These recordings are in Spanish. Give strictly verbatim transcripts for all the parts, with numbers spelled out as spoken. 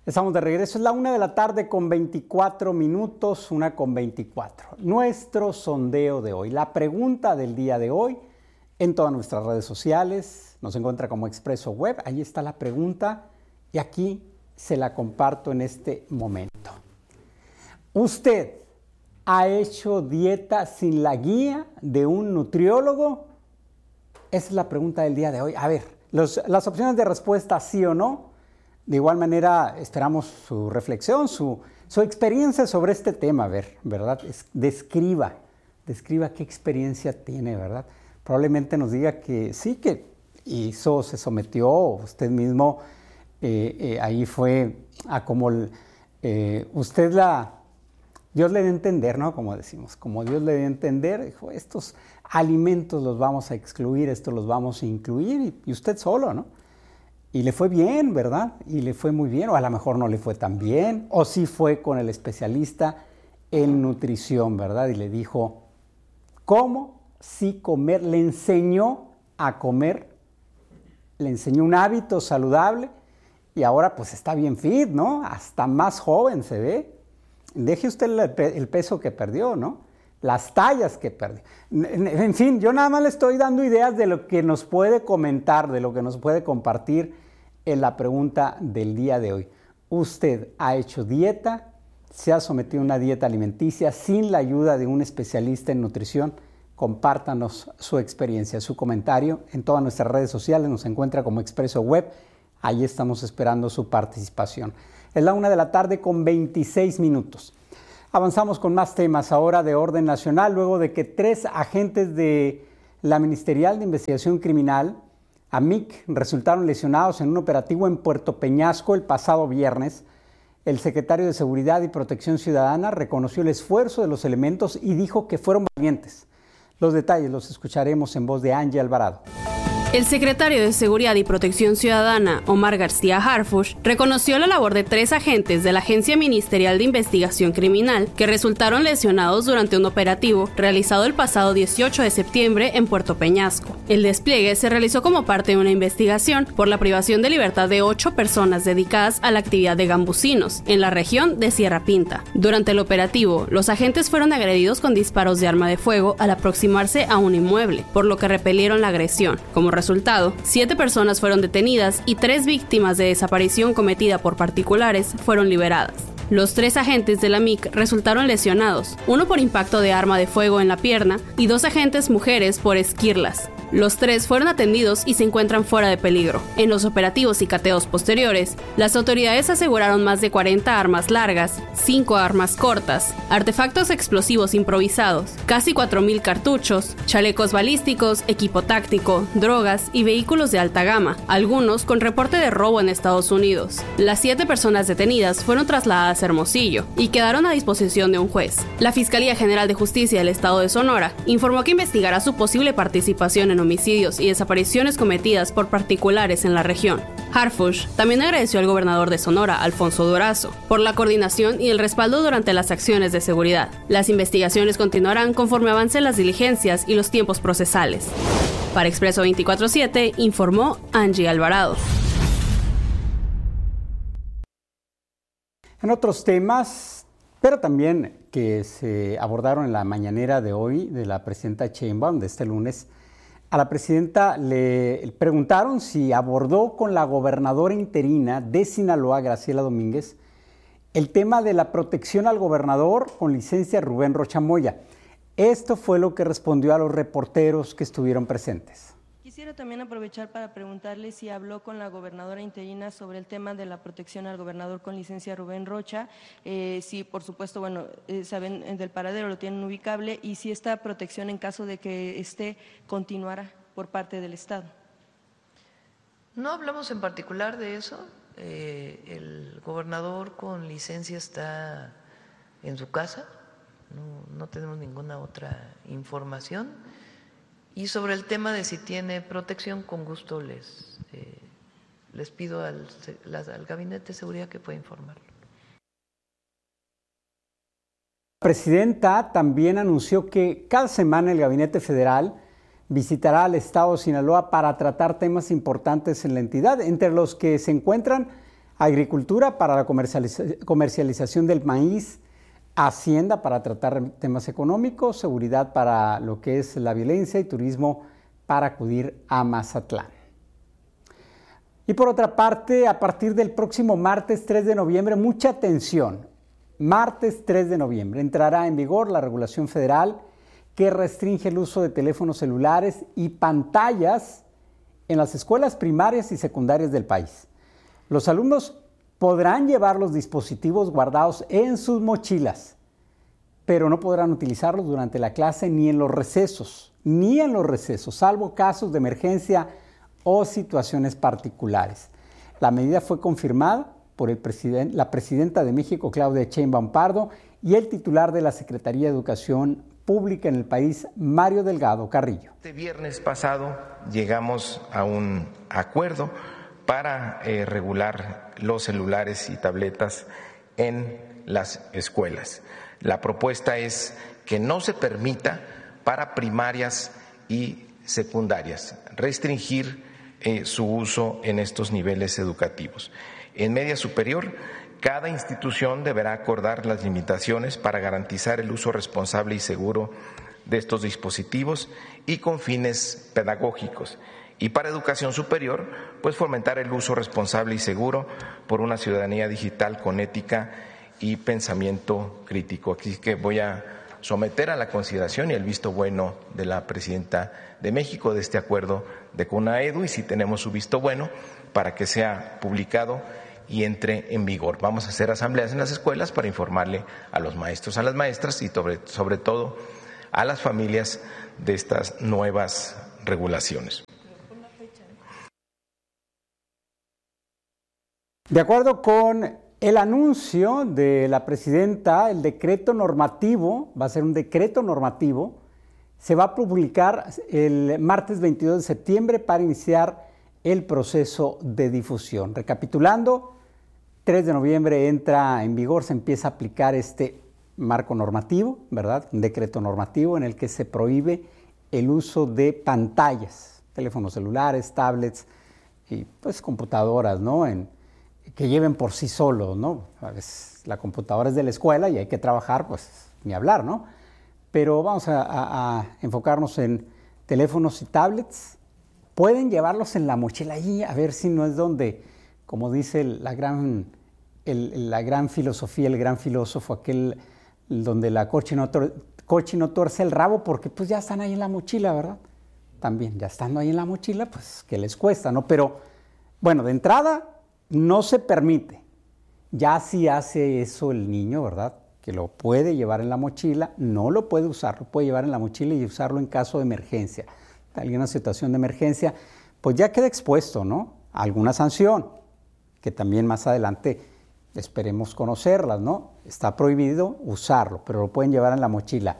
Estamos de regreso, es la una de la tarde con veinticuatro minutos, una con veinticuatro. Nuestro sondeo de hoy, la pregunta del día de hoy, en todas nuestras redes sociales, nos encuentra como Expreso Web, ahí está la pregunta y aquí se la comparto en este momento. ¿Usted ha hecho dieta sin la guía de un nutriólogo? Esa es la pregunta del día de hoy. A ver, los, las opciones de respuesta sí o no. De igual manera, esperamos su reflexión, su, su experiencia sobre este tema, a ver, ¿verdad? Es, describa, describa qué experiencia tiene, ¿verdad? Probablemente nos diga que sí, que hizo, se sometió, usted mismo, eh, eh, ahí fue a como eh, usted la, Dios le dio a entender, ¿no? Como decimos, como Dios le dio a entender, dijo, estos alimentos los vamos a excluir, estos los vamos a incluir, y, y usted solo, ¿no? Y le fue bien, ¿verdad? Y le fue muy bien, o a lo mejor no le fue tan bien, o sí fue con el especialista en nutrición, ¿verdad? Y le dijo, ¿cómo sí comer? Le enseñó a comer, le enseñó un hábito saludable, y ahora pues está bien fit, ¿no? Hasta más joven se ve. Deje usted el, el peso que perdió, ¿no? Las tallas que perdió. En fin, yo nada más le estoy dando ideas de lo que nos puede comentar, de lo que nos puede compartir en la pregunta del día de hoy. ¿Usted ha hecho dieta? ¿Se ha sometido a una dieta alimenticia sin la ayuda de un especialista en nutrición? Compártanos su experiencia, su comentario. En todas nuestras redes sociales nos encuentra como Expreso Web. Ahí estamos esperando su participación. Es la una de la tarde con veintiséis minutos. Avanzamos con más temas ahora de orden nacional, luego de que tres agentes de la Ministerial de Investigación Criminal, A M I C, resultaron lesionados en un operativo en Puerto Peñasco el pasado viernes. El secretario de Seguridad y Protección Ciudadana reconoció el esfuerzo de los elementos y dijo que fueron valientes. Los detalles los escucharemos en voz de Angie Alvarado. El secretario de Seguridad y Protección Ciudadana, Omar García Harfuch, reconoció la labor de tres agentes de la Agencia Ministerial de Investigación Criminal que resultaron lesionados durante un operativo realizado el pasado dieciocho de septiembre en Puerto Peñasco. El despliegue se realizó como parte de una investigación por la privación de libertad de ocho personas dedicadas a la actividad de gambusinos en la región de Sierra Pinta. Durante el operativo, los agentes fueron agredidos con disparos de arma de fuego al aproximarse a un inmueble, por lo que repelieron la agresión. Como resultado, siete personas fueron detenidas y tres víctimas de desaparición cometida por particulares fueron liberadas. Los tres agentes de la M I C resultaron lesionados, uno por impacto de arma de fuego en la pierna y dos agentes mujeres por esquirlas. Los tres fueron atendidos y se encuentran fuera de peligro. En los operativos y cateos posteriores, las autoridades aseguraron más de cuarenta armas largas, cinco armas cortas, artefactos explosivos improvisados, casi cuatro mil cartuchos, chalecos balísticos, equipo táctico, drogas y vehículos de alta gama, algunos con reporte de robo en Estados Unidos. Las siete personas detenidas fueron trasladadas a Hermosillo y quedaron a disposición de un juez. La Fiscalía General de Justicia del Estado de Sonora informó que investigará su posible participación en homicidios y desapariciones cometidas por particulares en la región. Harfuch también agradeció al gobernador de Sonora, Alfonso Durazo, por la coordinación y el respaldo durante las acciones de seguridad. Las investigaciones continuarán conforme avancen las diligencias y los tiempos procesales. Para Expreso veinticuatro siete, informó Angie Alvarado. En otros temas, pero también que se abordaron en la mañanera de hoy de la presidenta Sheinbaum de este lunes, a la presidenta le preguntaron si abordó con la gobernadora interina de Sinaloa, Graciela Domínguez, el tema de la protección al gobernador con licencia Rubén Rocha Moya. Esto fue lo que respondió a los reporteros que estuvieron presentes. Quisiera también aprovechar para preguntarle si habló con la gobernadora interina sobre el tema de la protección al gobernador con licencia Rubén Rocha, eh, si por supuesto, bueno, eh, saben del paradero, lo tienen ubicable, y si esta protección en caso de que esté continuará por parte del Estado. No hablamos en particular de eso, eh, el gobernador con licencia está en su casa, no, no tenemos ninguna otra información. Y sobre el tema de si tiene protección, con gusto les, eh, les pido al, al Gabinete de Seguridad que pueda informarlo. La presidenta también anunció que cada semana el Gabinete Federal visitará al estado de Sinaloa para tratar temas importantes en la entidad, entre los que se encuentran Agricultura para la comercializa- comercialización del maíz, Hacienda para tratar temas económicos, seguridad para lo que es la violencia y turismo para acudir a Mazatlán. Y por otra parte, a partir del próximo martes tres de noviembre, mucha atención, martes tres de noviembre entrará en vigor la regulación federal que restringe el uso de teléfonos celulares y pantallas en las escuelas primarias y secundarias del país. Los alumnos podrán llevar los dispositivos guardados en sus mochilas, pero no podrán utilizarlos durante la clase ni en los recesos, ni en los recesos, salvo casos de emergencia o situaciones particulares. La medida fue confirmada por el president- la presidenta de México, Claudia Sheinbaum Pardo, y el titular de la Secretaría de Educación Pública en el país, Mario Delgado Carrillo. Este viernes pasado llegamos a un acuerdo para eh, regular los celulares y tabletas en las escuelas. La propuesta es que no se permita para primarias y secundarias restringir eh, su uso en estos niveles educativos. En media superior, cada institución deberá acordar las limitaciones para garantizar el uso responsable y seguro de estos dispositivos y con fines pedagógicos. Y para educación superior, pues fomentar el uso responsable y seguro por una ciudadanía digital con ética y pensamiento crítico. Así que voy a someter a la consideración y el visto bueno de la presidenta de México de este acuerdo de CONAEDU, y si tenemos su visto bueno para que sea publicado y entre en vigor. Vamos a hacer asambleas en las escuelas para informarle a los maestros, a las maestras y sobre, sobre todo a las familias de estas nuevas regulaciones. De acuerdo con el anuncio de la presidenta, el decreto normativo, va a ser un decreto normativo, se va a publicar el martes veintidós de septiembre para iniciar el proceso de difusión. Recapitulando, tres de noviembre entra en vigor, se empieza a aplicar este marco normativo, ¿verdad? Un decreto normativo en el que se prohíbe el uso de pantallas, teléfonos celulares, tablets y pues computadoras, ¿no? En, que lleven por sí solos, ¿no? A veces la computadora es de la escuela y hay que trabajar, pues ni hablar, ¿no? Pero vamos a, a, a enfocarnos en teléfonos y tablets. Pueden llevarlos en la mochila ahí, a ver si no es donde, como dice la gran, el, la gran filosofía, el gran filósofo, aquel donde la coche no, coche no tuerce el rabo, porque pues ya están ahí en la mochila, ¿verdad? También, ya estando ahí en la mochila, pues que les cuesta, ¿no? Pero, bueno, de entrada, no se permite. Ya si hace eso el niño, ¿verdad? Que lo puede llevar en la mochila, no lo puede usar, lo puede llevar en la mochila y usarlo en caso de emergencia. Alguna situación de emergencia, pues ya queda expuesto, ¿no? A alguna sanción, que también más adelante esperemos conocerlas, ¿no? Está prohibido usarlo, pero lo pueden llevar en la mochila.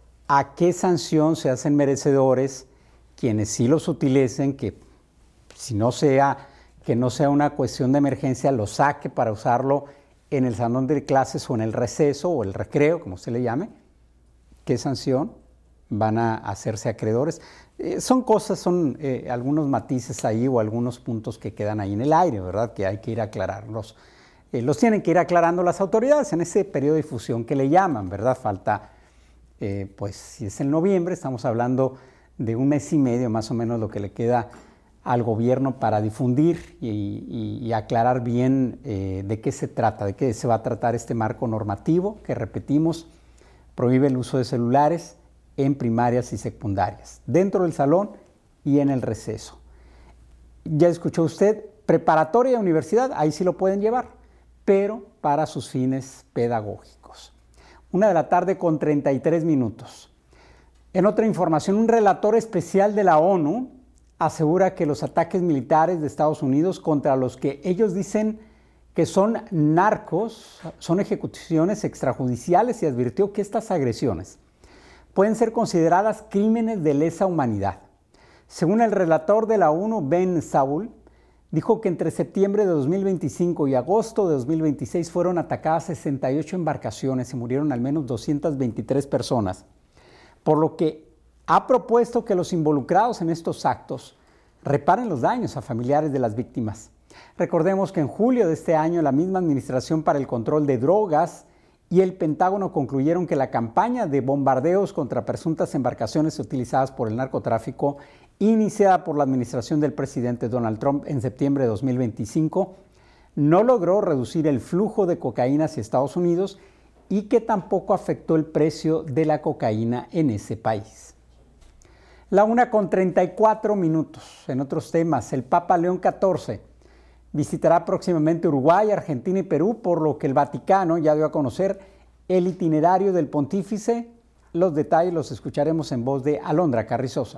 ¿A qué sanción se hacen merecedores quienes sí los utilicen, que si no sea, que no sea una cuestión de emergencia, lo saque para usarlo en el salón de clases o en el receso o el recreo, como se le llame? ¿Qué sanción van a hacerse acreedores? Eh, son cosas, son eh, algunos matices ahí o algunos puntos que quedan ahí en el aire, ¿verdad? Que hay que ir a aclararlos. Eh, los tienen que ir aclarando las autoridades en ese periodo de difusión que le llaman, ¿verdad? Falta, eh, pues si es en noviembre, estamos hablando de un mes y medio más o menos lo que le queda al gobierno para difundir y, y, y aclarar bien eh, de qué se trata, de qué se va a tratar este marco normativo que, repetimos, prohíbe el uso de celulares en primarias y secundarias, dentro del salón y en el receso. Ya escuchó usted, preparatoria y universidad, ahí sí lo pueden llevar, pero para sus fines pedagógicos. Una de la tarde con treinta y tres minutos. En otra información, un relator especial de la ONU asegura que los ataques militares de Estados Unidos contra los que ellos dicen que son narcos, son ejecuciones extrajudiciales, y advirtió que estas agresiones pueden ser consideradas crímenes de lesa humanidad. Según el relator de la ONU, Ben Saul, dijo que entre septiembre de dos mil veinticinco y agosto de dos mil veintiséis fueron atacadas sesenta y ocho embarcaciones y murieron al menos doscientas veintitrés personas, por lo que ha propuesto que los involucrados en estos actos reparen los daños a familiares de las víctimas. Recordemos que en julio de este año la misma Administración para el Control de Drogas y el Pentágono concluyeron que la campaña de bombardeos contra presuntas embarcaciones utilizadas por el narcotráfico, iniciada por la administración del presidente Donald Trump en septiembre de dos mil veinticinco, no logró reducir el flujo de cocaína hacia Estados Unidos y que tampoco afectó el precio de la cocaína en ese país. La una con treinta y cuatro minutos. En otros temas, el Papa León catorce visitará próximamente Uruguay, Argentina y Perú, por lo que el Vaticano ya dio a conocer el itinerario del pontífice. Los detalles los escucharemos en voz de Alondra Carrizosa.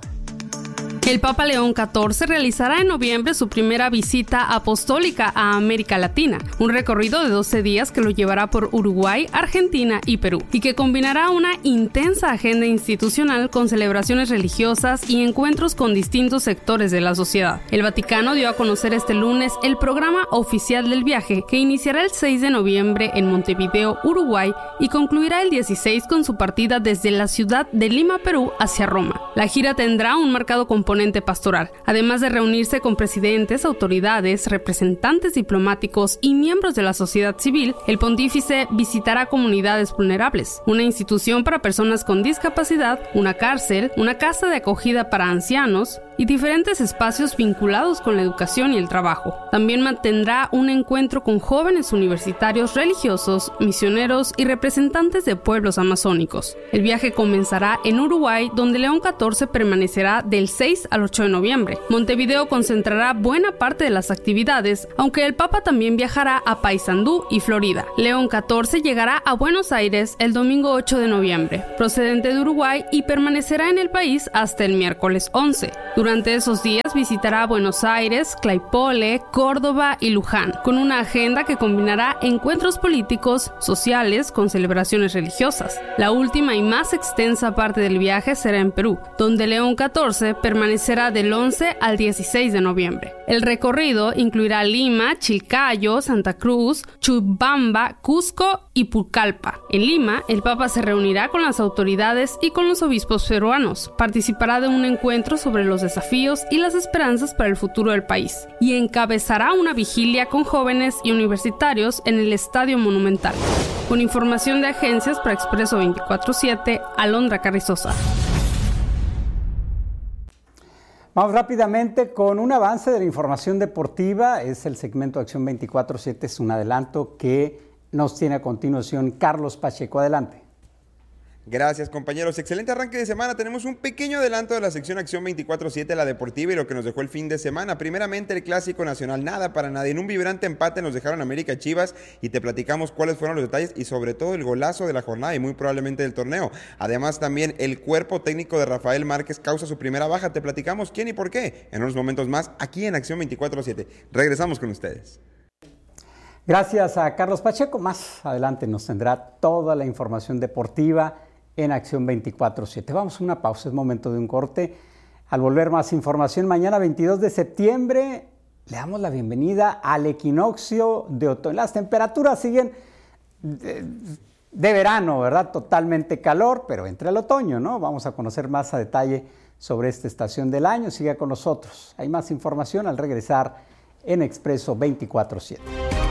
El Papa León catorce realizará en noviembre su primera visita apostólica a América Latina, un recorrido de doce días que lo llevará por Uruguay, Argentina y Perú, y que combinará una intensa agenda institucional con celebraciones religiosas y encuentros con distintos sectores de la sociedad. El Vaticano dio a conocer este lunes el programa oficial del viaje, que iniciará el seis de noviembre en Montevideo, Uruguay, y concluirá el dieciséis con su partida desde la ciudad de Lima, Perú, hacia Roma. La gira tendrá un marcado componente pastoral, además de reunirse con presidentes, autoridades, representantes diplomáticos y miembros de la sociedad civil. El pontífice visitará comunidades vulnerables, una institución para personas con discapacidad, una cárcel, una casa de acogida para ancianos y diferentes espacios vinculados con la educación y el trabajo. También mantendrá un encuentro con jóvenes universitarios religiosos, misioneros y representantes de pueblos amazónicos. El viaje comenzará en Uruguay, donde León catorce permanecerá del seis al ocho de noviembre. Montevideo concentrará buena parte de las actividades, aunque el Papa también viajará a Paysandú y Florida. León catorce llegará a Buenos Aires el domingo ocho de noviembre, procedente de Uruguay, y permanecerá en el país hasta el miércoles once. Durante esos días visitará Buenos Aires, Claypole, Córdoba y Luján, con una agenda que combinará encuentros políticos, sociales, con celebraciones religiosas. La última y más extensa parte del viaje será en Perú, donde León catorce permanecerá del once al dieciséis de noviembre. El recorrido incluirá Lima, Chilcayo, Santa Cruz, Chubamba, Cusco y Pucallpa. En Lima, el Papa se reunirá con las autoridades y con los obispos peruanos, participará de un encuentro sobre los desafíos y las esperanzas para el futuro del país, y encabezará una vigilia con jóvenes y universitarios en el Estadio Monumental. Con información de agencias para Expreso veinticuatro siete, Alondra Carrizosa. Vamos rápidamente con un avance de la información deportiva. Es el segmento Acción veinticuatro siete, es un adelanto que nos tiene a continuación Carlos Pacheco. Adelante. Gracias, compañeros. Excelente arranque de semana. Tenemos un pequeño adelanto de la sección Acción veinticuatro siete, la deportiva, y lo que nos dejó el fin de semana. Primeramente, el Clásico Nacional, nada para nadie. En un vibrante empate nos dejaron América Chivas y te platicamos cuáles fueron los detalles y sobre todo el golazo de la jornada y muy probablemente del torneo. Además, también el cuerpo técnico de Rafael Márquez causa su primera baja. Te platicamos quién y por qué en unos momentos más aquí en Acción veinticuatro siete. Regresamos con ustedes. Gracias a Carlos Pacheco. Más adelante nos tendrá toda la información deportiva en Acción veinticuatro siete. Vamos a una pausa, es momento de un corte. Al volver, más información. Mañana veintidós de septiembre le damos la bienvenida al equinoccio de otoño. Las temperaturas siguen de, de verano, ¿verdad? Totalmente calor, pero entre el otoño, ¿no? Vamos a conocer más a detalle sobre esta estación del año. Siga con nosotros. Hay más información al regresar en Expreso veinticuatro siete.